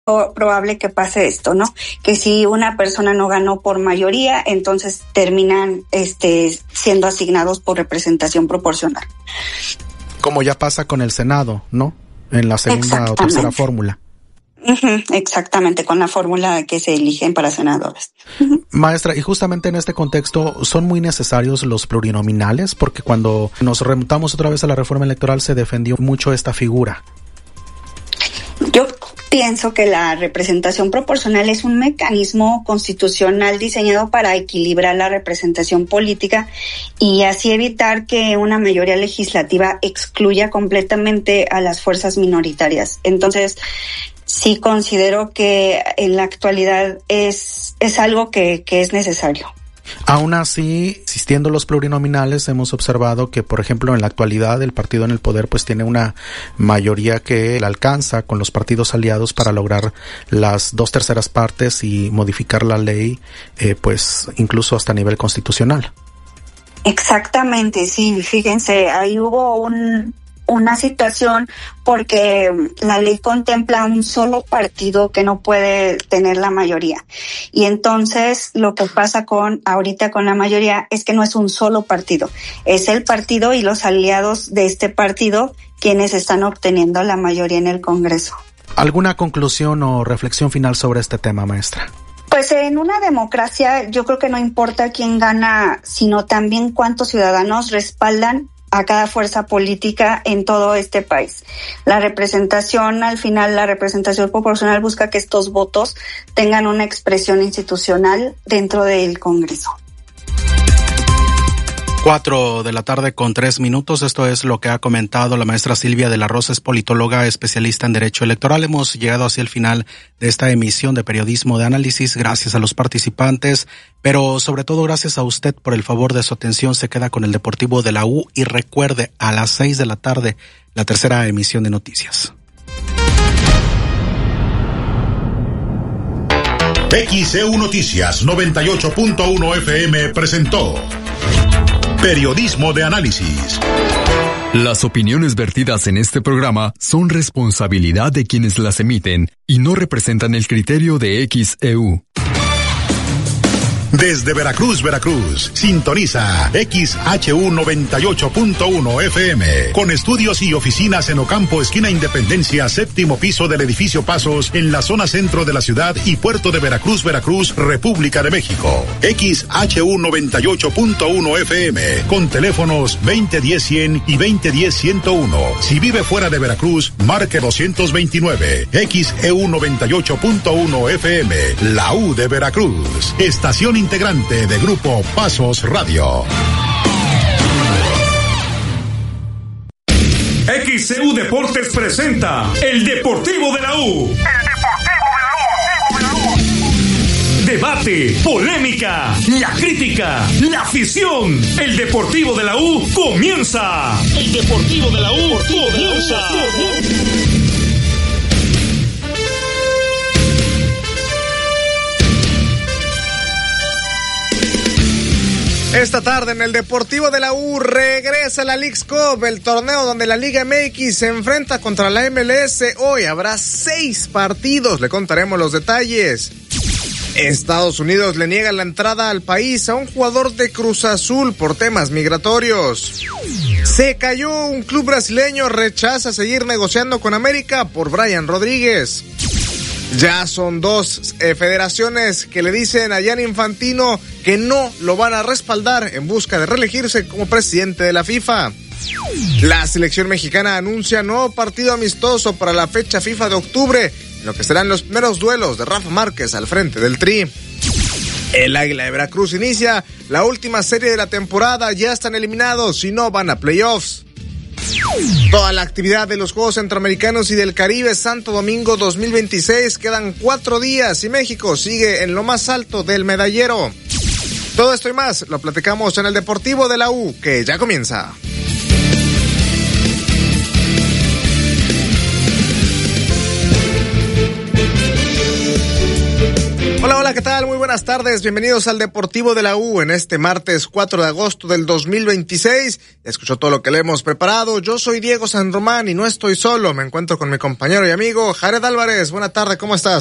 probable que pase esto, ¿no? Que si una persona no ganó por mayoría, entonces terminan siendo asignados por representación proporcional. Como ya pasa con el Senado, ¿no? En la segunda o tercera fórmula. Exactamente, con la fórmula que se eligen para senadores. Maestra, y justamente en este contexto, ¿son muy necesarios los plurinominales? Porque cuando nos remontamos otra vez a la reforma electoral se defendió mucho esta figura. Yo pienso que la representación proporcional es un mecanismo constitucional diseñado para equilibrar la representación política y así evitar que una mayoría legislativa excluya completamente a las fuerzas minoritarias. Entonces, sí considero que en la actualidad es algo que es necesario. Aún así, existiendo los plurinominales, hemos observado que, por ejemplo, en la actualidad el partido en el poder pues tiene una mayoría que le alcanza con los partidos aliados para lograr las 2/3 partes y modificar la ley, pues incluso hasta a nivel constitucional. Exactamente, sí, fíjense, ahí hubo una situación porque la ley contempla un solo partido que no puede tener la mayoría. Y entonces lo que pasa ahorita con la mayoría es que no es un solo partido, es el partido y los aliados de este partido quienes están obteniendo la mayoría en el Congreso. ¿Alguna conclusión o reflexión final sobre este tema, maestra? Pues en una democracia yo creo que no importa quién gana, sino también cuántos ciudadanos respaldan a cada fuerza política en todo este país. La representación, al final, la representación proporcional busca que estos votos tengan una expresión institucional dentro del Congreso. 4:03 p.m. Esto es lo que ha comentado la maestra Silvia de la Rosa, es politóloga especialista en Derecho Electoral. Hemos llegado hacia el final de esta emisión de Periodismo de Análisis. Gracias a los participantes, pero sobre todo gracias a usted por el favor de su atención. Se queda con el Deportivo de la U y recuerde, a las 6 de la tarde, la tercera emisión de noticias. XEU Noticias 98.1 FM presentó Periodismo de Análisis. Las opiniones vertidas en este programa son responsabilidad de quienes las emiten y no representan el criterio de XEU. Desde Veracruz, sintoniza XHU 98.1 FM, con estudios y oficinas en Ocampo, esquina Independencia, 7º piso del edificio Pasos, en la zona centro de la ciudad y puerto de Veracruz, República de México. XHU 98.1 FM, con teléfonos 2010-100 y 2010-101. Si vive fuera de Veracruz, marque 229. XEU 98.1 FM, la U de Veracruz. Estación integrante de Grupo Pasos Radio. XEU Deportes presenta El Deportivo de la U. Debate, polémica, la crítica, la afición. El Deportivo de la U comienza. El Deportivo de la U comienza. Esta tarde en el Deportivo de la U regresa la Leagues Cup, el torneo donde la Liga MX se enfrenta contra la MLS. Hoy habrá 6 partidos, le contaremos los detalles. Estados Unidos le niega la entrada al país a un jugador de Cruz Azul por temas migratorios. Se cayó un club brasileño, rechaza seguir negociando con América por Brian Rodríguez. Ya son 2 federaciones que le dicen a Gianni Infantino que no lo van a respaldar en busca de reelegirse como presidente de la FIFA. La selección mexicana anuncia nuevo partido amistoso para la fecha FIFA de octubre, en lo que serán los primeros duelos de Rafa Márquez al frente del Tri. El Águila de Veracruz inicia la última serie de la temporada, ya están eliminados y no van a playoffs. Toda la actividad de los Juegos Centroamericanos y del Caribe Santo Domingo 2026, quedan 4 días y México sigue en lo más alto del medallero. Todo esto y más lo platicamos en el Deportivo de la U, que ya comienza. Hola, ¿qué tal? Muy buenas tardes, bienvenidos al Deportivo de la U en este martes 4 de agosto del 2026. Escuchó todo lo que le hemos preparado. Yo soy Diego San Román y no estoy solo, me encuentro con mi compañero y amigo Jared Álvarez. Buena tarde, ¿cómo estás?